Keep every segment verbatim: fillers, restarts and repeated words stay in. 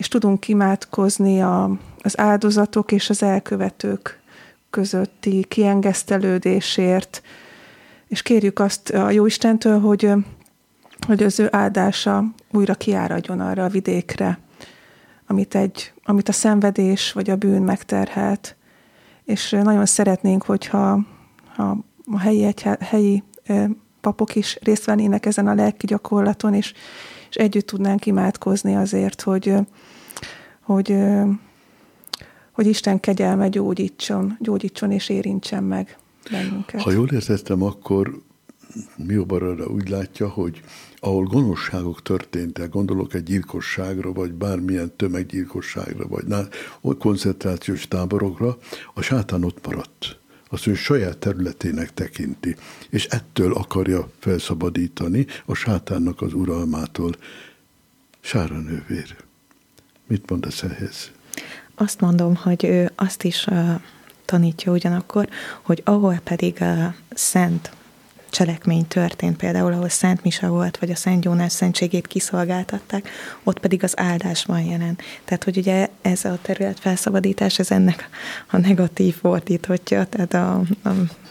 és tudunk imádkozni a, az áldozatok és az elkövetők közötti kiengesztelődésért, és kérjük azt a Jóistentől, hogy, hogy az ő áldása újra kiáradjon arra a vidékre, amit, egy, amit a szenvedés vagy a bűn megterhelt. És nagyon szeretnénk, hogyha ha a helyi, egyhá, helyi papok is részt vennének ezen a lelki gyakorlaton, és, és együtt tudnánk imádkozni azért, hogy, hogy, hogy Isten kegyelme gyógyítson, gyógyítson és érintsen meg bennünket. Ha jól értettem, akkor Miobarara úgy látja, hogy ahol gonoszságok történtek, gondolok egy gyilkosságra, vagy bármilyen tömeggyilkosságra, vagy koncentrációs táborokra, a sátán ott maradt. Azt ő saját területének tekinti, és ettől akarja felszabadítani a sátánnak az uralmától. Sára nővér, mit mondasz ehhez? Azt mondom, hogy ő azt is uh, tanítja ugyanakkor, hogy ahol pedig a szent cselekmény történt, például ahol Szent Mise volt, vagy a Szent Jónás szentségét kiszolgáltatták, ott pedig az áldás van jelen. Tehát, hogy ugye ez a terület felszabadítás, ez ennek a negatív fordítottja, tehát a, a,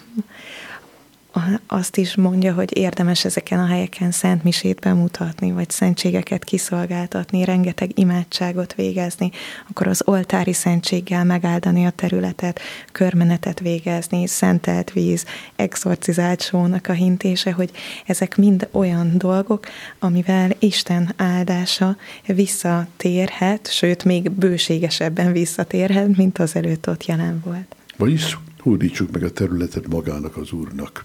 a, azt is mondja, hogy érdemes ezeken a helyeken Szent Misét bemutatni, vagy szentségeket kiszolgáltatni, rengeteg imádságot végezni, akkor az oltári szentséggel megáldani a területet, körmenetet végezni, szentelt víz, exorcizált sónak a hintése, hogy ezek mind olyan dolgok, amivel Isten áldása visszatérhet, sőt, még bőségesebben visszatérhet, mint az előtt ott jelen volt. Vagyis hódítsuk meg a területet magának, az Úrnak.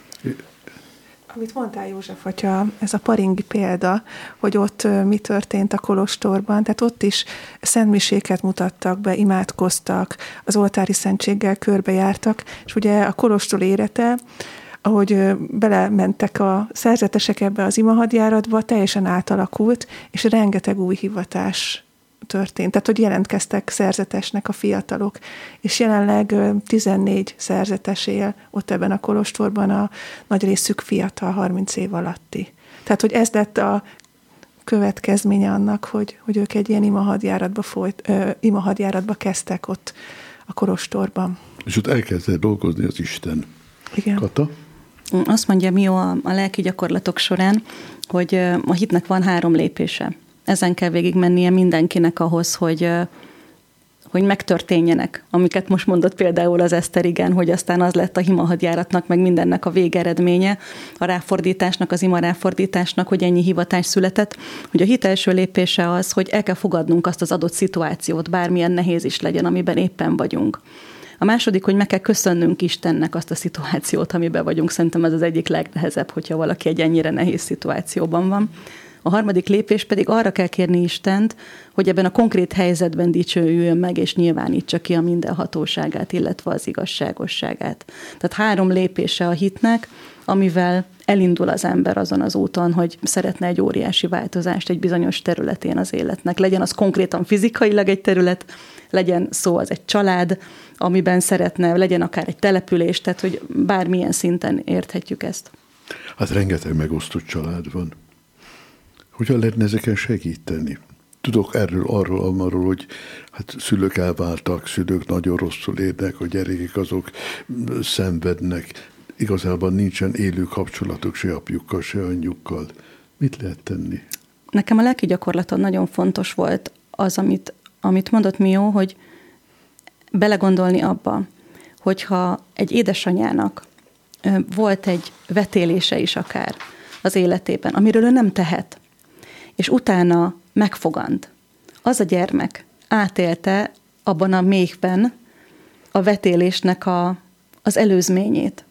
Amit mondtál, József atya, ez a paringi példa, hogy ott mi történt a kolostorban, tehát ott is szentmiséket mutattak be, imádkoztak, az oltári szentséggel körbejártak, és ugye a kolostor élete, ahogy belementek a szerzetesek ebbe az imahadjáratba, teljesen átalakult, és rengeteg új hivatás történt. Tehát, hogy jelentkeztek szerzetesnek a fiatalok, és jelenleg tizennégy szerzetes él ott ebben a kolostorban, a nagy részük fiatal, harminc év alatti. Tehát, hogy ez lett a következménye annak, hogy, hogy ők egy ilyen imahadjáratba, folyt, ö, imahadjáratba kezdtek ott a kolostorban. És ott elkezdett dolgozni az Isten. Igen. Kata? Azt mondja Mio a, a lelki gyakorlatok során, hogy a hitnek van három lépése. Ezen kell végigmennie mindenkinek ahhoz, hogy, hogy megtörténjenek, amiket most mondott például az Eszter, igen, hogy aztán az lett a imahadjáratnak, meg mindennek a végeredménye, a ráfordításnak, az ima ráfordításnak, hogy ennyi hivatás született, hogy a hit első lépése az, hogy el kell fogadnunk azt az adott szituációt, bármilyen nehéz is legyen, amiben éppen vagyunk. A második, hogy meg kell köszönnünk Istennek azt a szituációt, amiben vagyunk. Szerintem ez az egyik legnehezebb, hogyha valaki egy ennyire nehéz szituációban van. A harmadik lépés pedig arra kell kérni Istent, hogy ebben a konkrét helyzetben dicsőüljön meg, és nyilvánítsa ki a mindenhatóságát, illetve az igazságosságát. Tehát három lépése a hitnek, amivel elindul az ember azon az úton, hogy szeretne egy óriási változást egy bizonyos területén az életnek. Legyen az konkrétan fizikailag egy terület, legyen szó az egy család, amiben szeretne, legyen akár egy település, tehát hogy bármilyen szinten érthetjük ezt. Hát rengeteg megosztott család van. Hogyan lehetne ezeken segíteni? Tudok erről, arról, arról, hogy hát szülők elváltak, szülők nagyon rosszul érnek, a gyerekek azok szenvednek. Igazából nincsen élő kapcsolatuk se apjukkal, se anyjukkal. Mit lehet tenni? Nekem a lelki gyakorlaton nagyon fontos volt az, amit, amit mondott Mio, hogy belegondolni abba, hogyha egy édesanyának volt egy vetélése is akár az életében, amiről ő nem tehet, és utána megfogant. Az a gyermek átélte abban a méhben a vetélésnek a, az előzményét.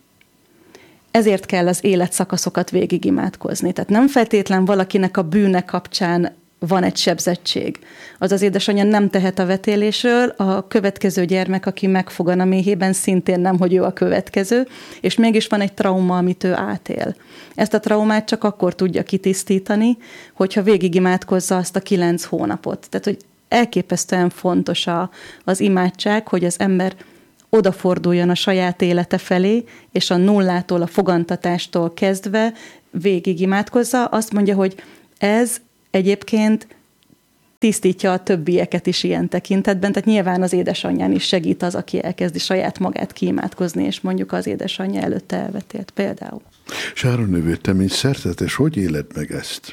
Ezért kell az életszakaszokat végig imádkozni. Tehát nem feltétlen valakinek a bűne kapcsán van egy sebzettség. Az az édesanyja nem tehet a vetélésről, a következő gyermek, aki megfogan a méhében, szintén nem, hogy ő a következő, és mégis van egy trauma, amit ő átél. Ezt a traumát csak akkor tudja kitisztítani, hogyha végig imádkozza azt a kilenc hónapot. Tehát, hogy elképesztően fontos a, az imádság, hogy az ember odaforduljon a saját élete felé, és a nullától, a fogantatástól kezdve végig imádkozza. Azt mondja, hogy ez egyébként tisztítja a többieket is ilyen tekintetben, tehát nyilván az édesanyján is segít az, aki elkezdi saját magát kiimádkozni, és mondjuk az édesanyja előtte elvetélt például. Sáron nővér, te mint szerzetes, hogy éled meg ezt?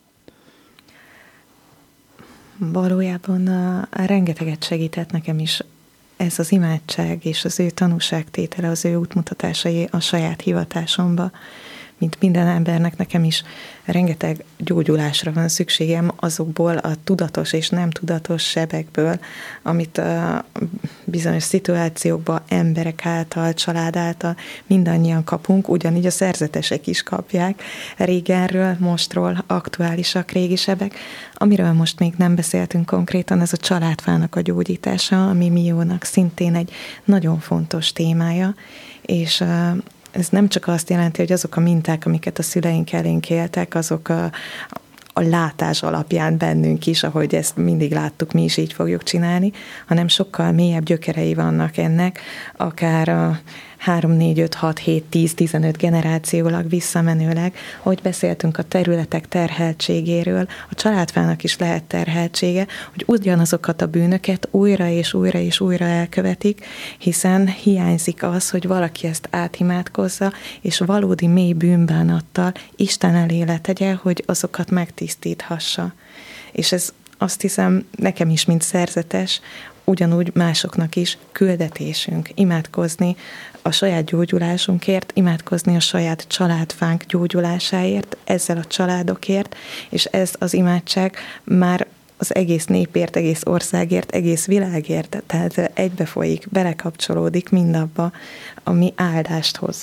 Valójában a, a rengeteget segített nekem is ez az imádság és az ő tanúságtétele, az ő útmutatásai a saját hivatásomba. Mint minden embernek, nekem is rengeteg gyógyulásra van szükségem azokból a tudatos és nem tudatos sebekből, amit a bizonyos szituációkban emberek által, család által mindannyian kapunk, ugyanígy a szerzetesek is kapják régenről, mostról, aktuálisak, régi sebek. Amiről most még nem beszéltünk konkrétan, ez a családfának a gyógyítása, ami Miónak szintén egy nagyon fontos témája, és ez nem csak azt jelenti, hogy azok a minták, amiket a szüleink elénk éltek, azok a, a látás alapján bennünk is, ahogy ezt mindig láttuk, mi is így fogjuk csinálni, hanem sokkal mélyebb gyökerei vannak ennek, akár a három, négy, öt, hat, hét, tíz, tizenöt generációlag visszamenőleg, ahogy beszéltünk a területek terheltségéről, a családfának is lehet terheltsége, hogy ugyanazokat a bűnöket újra és újra és újra elkövetik, hiszen hiányzik az, hogy valaki ezt átimádkozza, és valódi mély bűnbánattal Isten elé letegye, hogy azokat megtisztíthassa. És ez azt hiszem nekem is, mint szerzetes, ugyanúgy másoknak is küldetésünk imádkozni a saját gyógyulásunkért, imádkozni a saját családfánk gyógyulásáért, ezzel a családokért, és ez az imádság már az egész népért, egész országért, egész világért, tehát egybefolyik, belekapcsolódik mindabba, ami áldást hoz.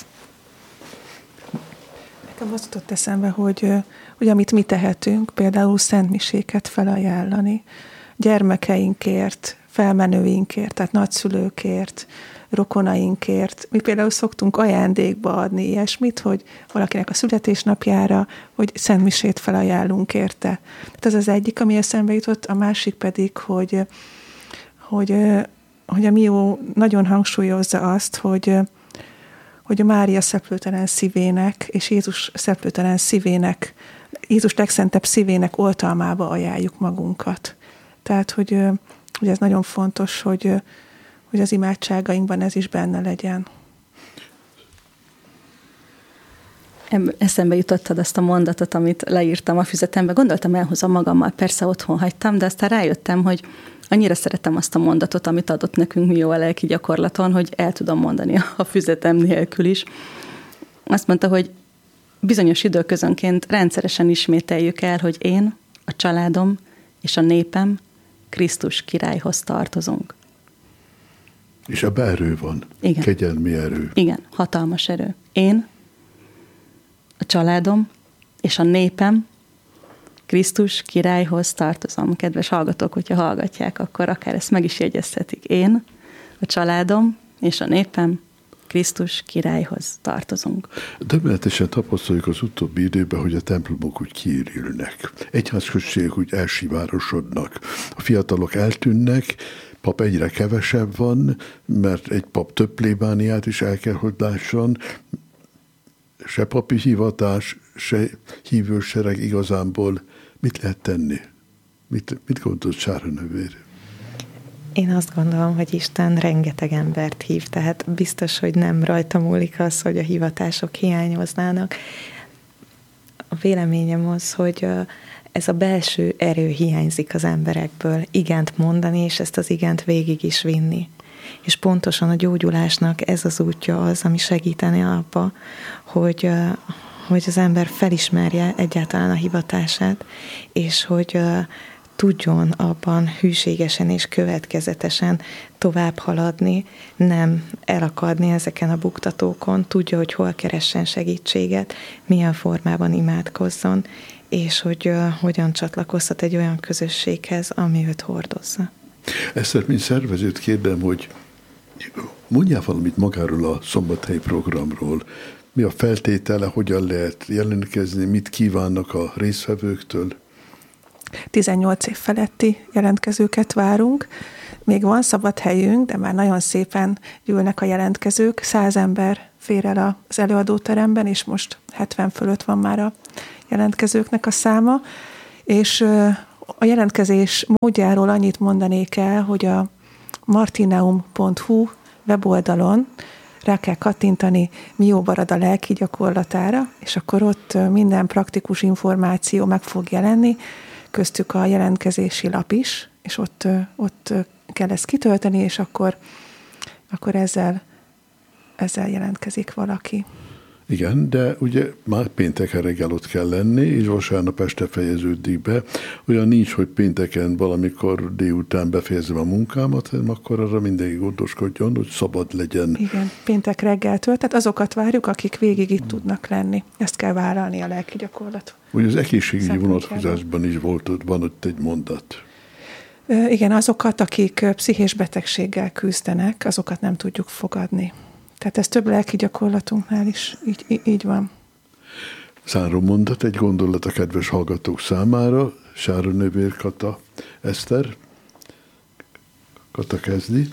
Nekem azt jutott eszembe, hogy, hogy amit mi tehetünk, például szentmiséket felajánlani, gyermekeinkért, felmenőinkért, tehát nagyszülőkért, rokonainkért. Mi például szoktunk ajándékba adni ilyesmit, hogy valakinek a születésnapjára, hogy szentmisét felajánlunk érte. Tehát ez az egyik, ami eszembe jutott, a másik pedig, hogy, hogy, hogy a Mió nagyon hangsúlyozza azt, hogy, hogy a Mária szeplőtelen szívének és Jézus szeplőtelen szívének, Jézus legszentebb szívének oltalmába ajánljuk magunkat. Tehát, hogy Ugye ez nagyon fontos, hogy, hogy az imádságainkban ez is benne legyen. Eszembe jutottad azt a mondatot, amit leírtam a füzetembe. Gondoltam, elhozom magammal, persze otthon hagytam, de aztán rájöttem, hogy annyira szeretem azt a mondatot, amit adott nekünk Mió a lelki gyakorlaton, hogy el tudom mondani a füzetem nélkül is. Azt mondta, hogy bizonyos időközönként rendszeresen ismételjük el, hogy én, a családom és a népem Krisztus királyhoz tartozunk. És ebben erő van. Igen. Kegyelmi erő. Igen, hatalmas erő. Én, a családom és a népem Krisztus királyhoz tartozom. Kedves hallgatók, hogyha hallgatják, akkor akár ezt meg is jegyezhetik. Én, a családom és a népem Krisztus királyhoz tartozunk. Döbbenetesen tapasztaljuk az utóbbi időben, hogy a templomok úgy kiürülnek. Egyházközségek úgy elsivárosodnak. A fiatalok eltűnnek, pap egyre kevesebb van, mert egy pap több plébániát is el kell, hogy lásson. Se papi hivatás, se hívősereg igazából. Mit lehet tenni? Mit, mit gondolt Sára nővér? Én azt gondolom, hogy Isten rengeteg embert hív, tehát biztos, hogy nem rajta múlik az, hogy a hivatások hiányoznának. A véleményem az, hogy ez a belső erő hiányzik az emberekből, igent mondani, és ezt az igent végig is vinni. És pontosan a gyógyulásnak ez az útja az, ami segíteni abba, hogy, hogy az ember felismerje egyáltalán a hivatását, és hogy tudjon abban hűségesen és következetesen tovább haladni, nem elakadni ezeken a buktatókon, tudja, hogy hol keressen segítséget, milyen formában imádkozzon, és hogy uh, hogyan csatlakozhat egy olyan közösséghez, ami őt hordozza. Eszter, mint szervezőt kérdem, hogy mondjál valamit magáról a szombathelyi programról. Mi a feltétele, hogyan lehet jelentkezni, mit kívánnak a résztvevőktől? tizennyolc év feletti jelentkezőket várunk. Még van szabad helyünk, de már nagyon szépen gyűlnek a jelentkezők. Száz ember fér el az előadóteremben, és most hetven fölött van már a jelentkezőknek a száma. És A jelentkezés módjáról annyit mondanék el, hogy a martineum pont hu weboldalon rá kell kattintani Mió Barada lelki gyakorlatára, és akkor ott minden praktikus információ meg fog jelenni, köztük a jelentkezési lap is, és ott, ott kell ezt kitölteni, és akkor, akkor ezzel, ezzel jelentkezik valaki. Igen, de ugye már pénteken reggel ott kell lenni, és vasárnap este fejeződik be. Olyan nincs, hogy pénteken valamikor délután befejezem a munkámat, hanem akkor arra mindenki gondoskodjon, hogy szabad legyen. Igen, péntek reggeltől, tehát azokat várjuk, akik végig itt hmm. tudnak lenni. Ezt kell vállalni a lelki gyakorlat. Ugye az egészségügyi vonatkozásban is volt, van ott egy mondat. Igen, azokat, akik pszichés betegséggel küzdenek, azokat nem tudjuk fogadni. Tehát ez több lelki gyakorlatunknál is így, így van. Záró mondat, egy gondolat a kedves hallgatók számára. Sára nővér, Kata, Eszter. Kata kezdi.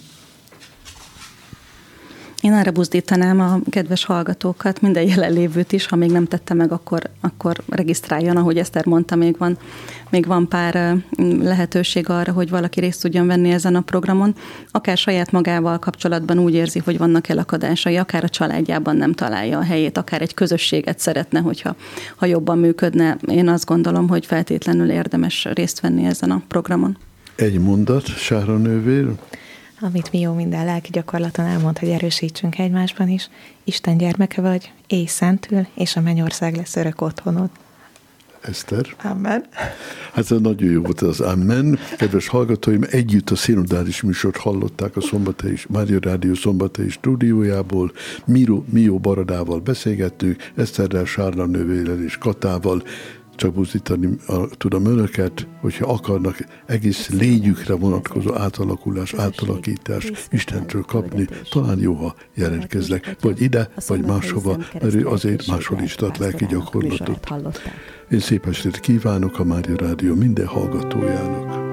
Én arra buzdítanám a kedves hallgatókat, minden jelenlévőt is, ha még nem tette meg, akkor, akkor regisztráljon, ahogy Eszter mondta, még van, még van pár lehetőség arra, hogy valaki részt tudjon venni ezen a programon. Akár saját magával kapcsolatban úgy érzi, hogy vannak elakadásai, akár a családjában nem találja a helyét, akár egy közösséget szeretne, hogyha ha jobban működne. Én azt gondolom, hogy feltétlenül érdemes részt venni ezen a programon. Egy mondat, Sára nővér. Amit Mió minden lelki gyakorlaton elmond, hogy erősítsünk egymásban is. Isten gyermeke vagy, élj szentül, és a mennyország lesz örök otthonod. Eszter. Amen. Hát ez nagyon jó volt az amen. Kedves hallgatóim, együtt a szinodális műsort hallották a Szombathelyi Mária Rádió Szombathelyi stúdiójából. Mió, Mió Baradával beszélgettünk, Eszterrel, Sára nővérrel és Katával. Csak buzdítani tudom önöket, hogyha akarnak egész lényükre vonatkozó átalakulás, átalakítás Istentől kapni, talán jó, ha jelentkeznek, vagy ide, vagy máshova, mert ő azért máshol is tart lelki gyakorlatot. Én szép estét kívánok a Mária Rádió minden hallgatójának.